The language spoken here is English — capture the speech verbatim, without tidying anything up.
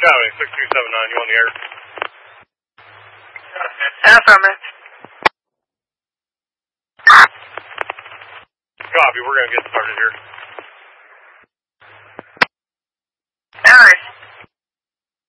Copy, six two seven nine, you on the air? Affirmative. Copy, we're going to get started here.